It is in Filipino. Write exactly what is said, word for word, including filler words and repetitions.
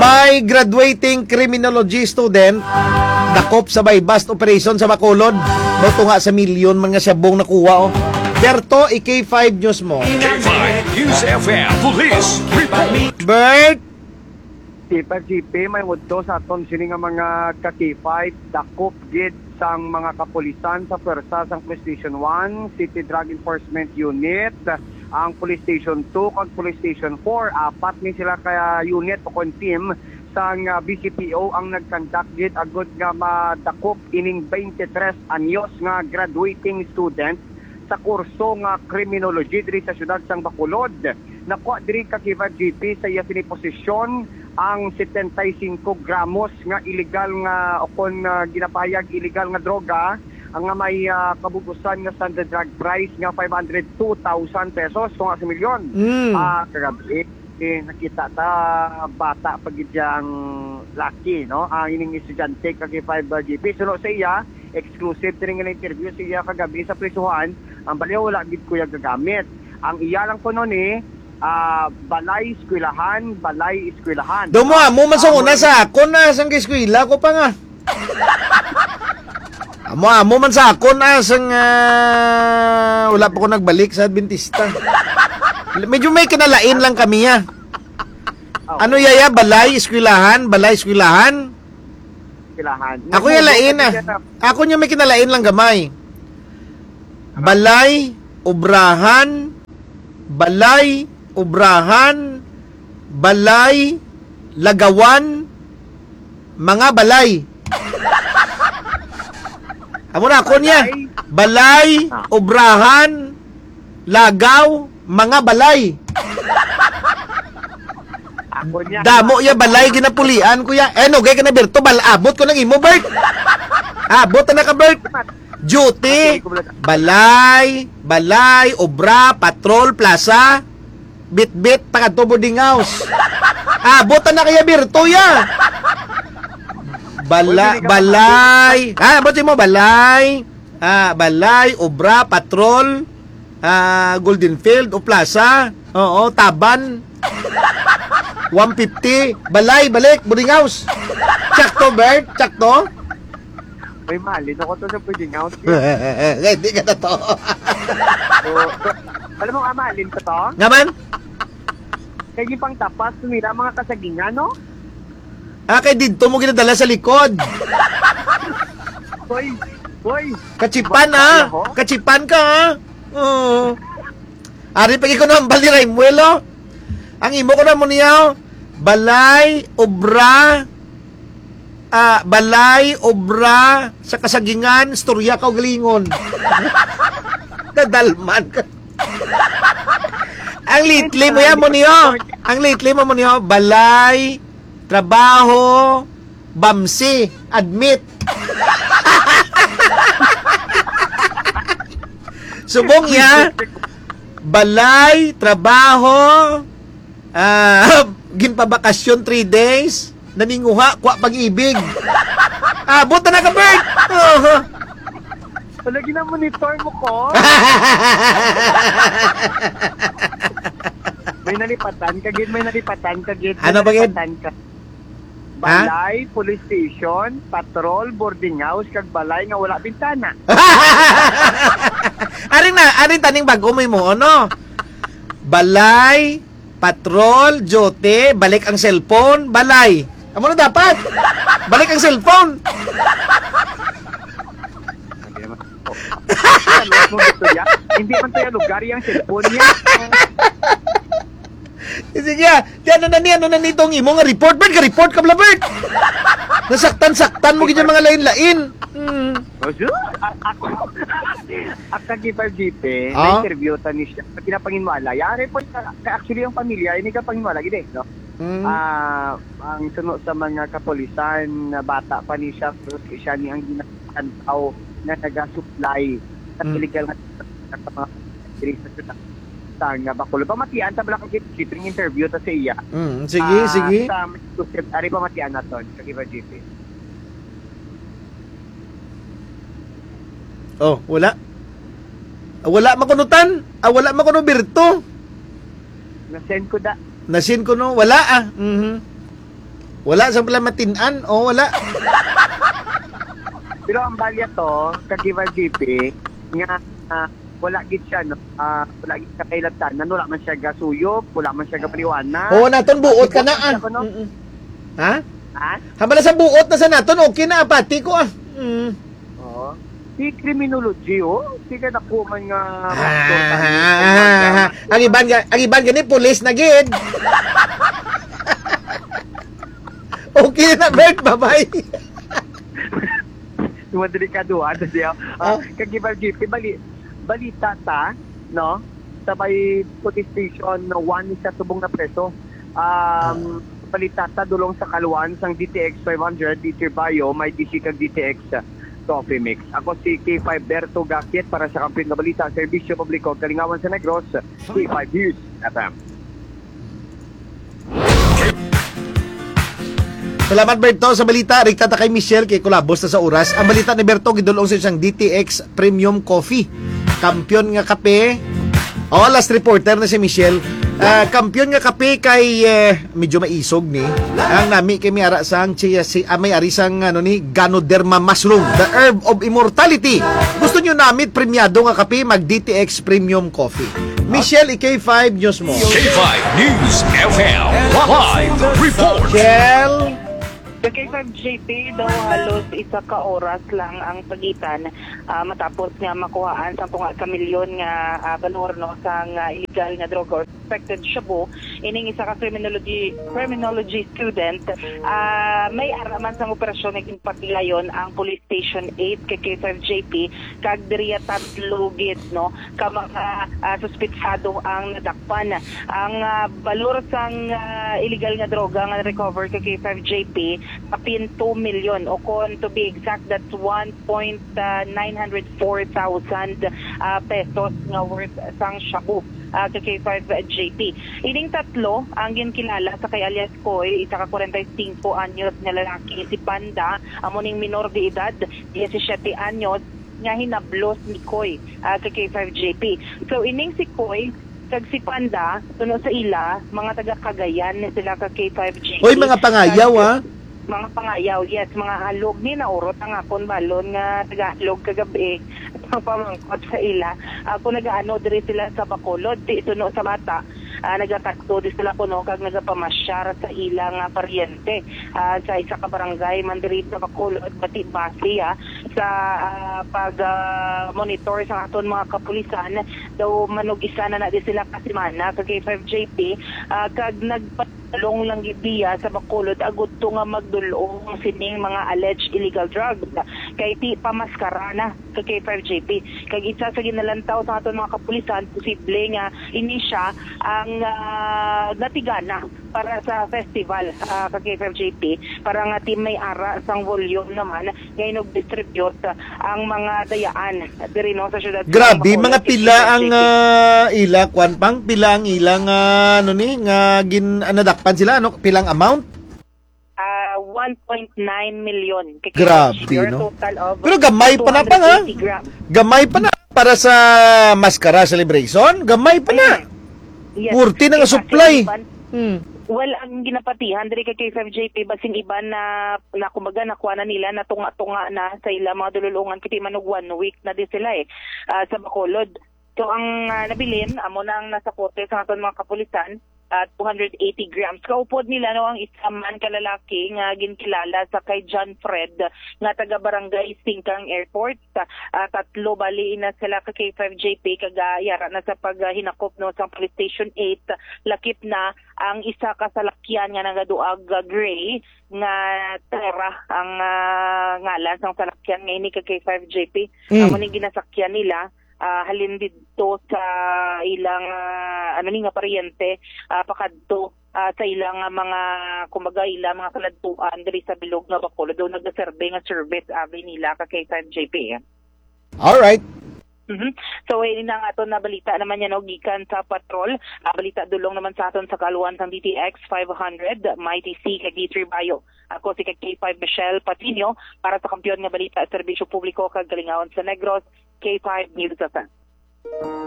May graduating criminology student dakop sa may bust operation sa Bacolod. Boto nga sa milyon mga syabong nakuha oh. Berto, i K five News mo. K five News F M Police Report. Bert! T five G P may mudto sa aton sini nga mga ka K five dakop gid sang mga kapulisan sa pwersa sang Police Station one, City Drug Enforcement Unit, ang Police Station two kag Police Station four. Apat ni sila kaya unit o kon team sang uh, B C P O ang nagkandak gid agud nga madakop ining twenty-tres anyos nga graduating student sa kurso nga criminology diri sa syudad sang Bacolod. Nakuha diri ka K five G P sa iya posisyon ang seventy-five gramos nga illegal nga o kon uh, ginapahayag illegal nga droga ang nga may uh, kabugusan nga standard drug price nga five hundred two thousand pesos so nga sa milyon. Mm. Ah, kagabi eh, nakita ta bata pagidyang laki no ang ining estudyante ka K five G P suno sa iya exclusive tini nga interview sa iya kagabi sa prisuhan ang baliw wala gid kuya gagamit ang iya lang kuno ni uh, balay eskwelahan balay eskwelahan Dumo mo man sa una sa ako na sang eskwela ko pa nga. Amo amo man sa ako na sang uh, wala pa ko nagbalik sa Adventista. Medyo may kinalain lang kami ha. Ano yaya? Balay, eskwelahan? Balay, eskwelahan? Eskwelahan. Ako yung lain ah. Ako yung may kinalain lang gamay. Balay, obrahan, balay, obrahan, balay, lagawan, mga balay. Amo na ako niya. Balay, obrahan, lagaw, mga balay. Ako niya. Damo ya balay ginapulian kuya. Eh no, gay ka na Berto, balabot ko ng imo Bert. Abot na ka Bert. Duty, balay, balay, obra, patrol, plaza, bit-bit, takadto boarding house. Abot na kaya Berto ya. Bala, balay. Ah, abot mo balay. Ah, balay, obra, patrol, ah, Golden Field o plaza. Oo, Taban. one fifty. Balay, balik, boarding house. Tsakto, Bert? Tsakto? May malin ako to sa boarding house. Hindi ka na to. So, so, alam mo nga malin ko to? Nga man? Kaya yung pang tapas, tumira mga kasagingan, no? Ah, kay dito mo ginadala sa likod. Hoy, hoy. Kachipan, ha? Kachipan ka, ha? Oo. Ari, pag ikaw naman, bali Raimuelo. Ang imo ko na mo niya, balay, obra, ah, balay, obra, sa kasagingan, storya ka o galingon. Dadalman ka. Ang litli mo yan mo niyo. Ang litli mo mo niyo, balay, trabaho, bamsi, admit. Subong ya, balay, trabaho, ah, ginpabakasyon three days, naninguha, kwa pag-ibig. Abot na ka, Bert! Uh-huh. Palagi na monitor mo ko. May nalipatan kagid, may nalipatan kagid. Ano ba gid? Balay, police station, patrol, boarding house, kag balay nga wala bintana. Aring na, aring taning bago mo mo, ano? Balay, patrol, jote, balik ang cellphone, balay. Amo na dapat? Balik ang cellphone. Hindi man tayo lugar yung cellphone niya. Sige, di ano na ni, ano na nitong imo nga report, Bert, ka-report ka bla, Bert. Nasaktan-saktan mo ganyan mga lain-lain. Hmm. Ako, ako K five G P, Ah? na-interview ta ni siya. Pag kinapanginwala, yari po, actually yung pamilya, hindi ka panginwala, gini, no? Hmm. Ah, ang sunod sa mga kapulisan na bata pa ni siya, pero siya ni ang ginakantaw na nag-supply sa Mm. illegal na sa mga nga Bacolod. Pamatian, tabla kang keeping interview ta sa iya. Hmm, sige, Ah, sige. Sa exclusive, ari pamatian na to, sa K five G P. Oh, wala. Ah, wala makunutan. Ah, wala makuno Berto. Na-send ko da. Nasin ko no, wala ah. Mhm. Wala sa pala matinan. O, wala. Pero ang balya to, kagivan G P, nga ah, wala gid siya, no? Ah, wala gid siya kailabtan. Wala man siya gasuyop, wala man siya gapaliwana. Oo, naton buot ka na. Ah. Ano? Mm-mm. Ha? Ha? Hambala sa buot na sa naton, okay na, pati ko ah. Mm. Oo. Si criminology, oh. Si ka nakuman nga... Ah, ang iban ga, ang iban gani pulis na gid. Okay na, Bert, bye-bye. Mga delikaduhan na siya. Ah. Uh, Kagiban G P, bali, balita ta, no? Sabay police station na one isa subong na preso. Um, balita ta dulong sa kaluan sang D T X five hundred, D T Bayo, may D C kag D T X Coffee Mix. Ako si K five Berto Gakit para sa Kampiyon na Balita, Serbisyo Publiko, Kalingawan sa Negros, K five News F M. Salamat, Berto, sa balita. Rikta ta kay Michelle kay Kulabos na sa oras. Ang balita ni Berto gidulong sa isang D T X Premium Coffee. Kampiyon nga kape. Oh, last reporter na si Michelle. Uh, kampiyon nga kape kay uh, medyo maisog ni. Ang nami kay mi ara sang chia si ah, may ari sang ano ni Ganoderma mushroom, the herb of immortality. Gusto niyo namit premiado nga kape, mag D T X Premium Coffee. Michelle, K five News mo. K five News F M Live Report. Michelle. Sa K five J P daw halos isa ka oras lang ang pagitan uh, matapos nga makuhaan sa tunga ka milyon nga uh, valor no sa uh, illegal nga droga or suspected shabu. Ining isa ka criminology criminology student, uh, may araman sa operasyon naging patilayon ang Police Station eight kay K five J P kag diriya tatlo gid no ka mga uh, suspetsado ang nadakpan. Ang uh, valor sang uh, illegal nga droga nga recover kay K five J P kapin two million o kung to be exact that's one point nine oh four thousand uh, pesos nga worth sang shabu uh, kay K five J P. Ining tatlo ang ginkilala sa kay alias Koy, isa ka forty-five anyos nga lalaki, si Panda amo ning minor de edad seventeen anyos nga hinablos ni Koy uh, kay K five J P. So ining si Koy kag si Panda tuno sa ila mga taga Cagayan sila ka K five J P. Oy, mga pangayaw ah. Mga pangayaw, yes, mga halog ni naurot ang akon balon nga tagalog kagabi ang pamangkot sa ila. Ako nagaano diri sila sa Bacolod, di tuno sa bata. Uh, nagatakto di sila kuno kag nagapamasyar sa ilang uh, paryente uh, sa isa ka barangay mandiri sa Bacolod, bati base uh, sa uh, pag uh, monitor sa aton mga kapulisan daw manog isa na na di sila kasimana kag K five J P uh, kag nagpatalong lang gidiya sa Bacolod agud to nga magdulong sining mga alleged illegal drugs kay ti pamaskara na kag K five J P kag isa sa ginalantaw sa aton mga kapulisan posible nga ini siya ang uh, natigana para sa festival uh, kag K five J P para nga team may ara sang volume naman ngay nag-distribute uh, ang mga dayaan diri no sa syudad. Grabe, mga pila ang uh, ila kwan pang pila ang ilang uh, ano ni nga gin uh, nadakpan sila ano pilang amount? Uh, one point nine million. Kay Grabe, no? Total of pero gamay pa na pa nga. Gamay pa na para sa maskara celebration. Gamay pa na. Yes. Purti na nga supply. Hmm. Well, ang ginapatihan diri kay K five J P basing iban na na kumbaga nakuha na nila na tunga-tunga na sa ila mga dululungan kiti manog one week na di sila eh uh, sa Bacolod. So ang uh, nabilin amo na ang nasa kote sa aton mga kapulisan at uh, two hundred eighty grams. Kaupod nila no ang isa man kalalaki nga ginkilala sa kay John Fred nga taga barangay Singkang Airport. Uh, tatlo bali na sila ka K five J P kagayara na sa paghinakop uh, no sa Police Station eight. Lakip na ang isa ka salakyan nga nagaduag uh, gray nga Terra ang uh, ngalan sang salakyan nga ini ka K five J P. Mm. Amo ning ginasakyan nila Uh, halin dito sa ilang uh, ano ni nga paryente uh, pakadto uh, sa ilang uh, mga kumbaga ilang mga kaladtuan diri sa bilog nga Bacolod daw nagaserve nga service abi nila ka K five J P. All right. Mm-hmm. So, yun na nga ito na balita naman yan, no, gikan sa patrol. Uh, balita dulong naman sa aton sa kaluan ng D T X five hundred, Mighty C, kag D three Bayo. Ako si kag K five Michelle Patino para sa kampiyon nga balita at serbisyo publiko kag Galingawan sa Negros, K five News.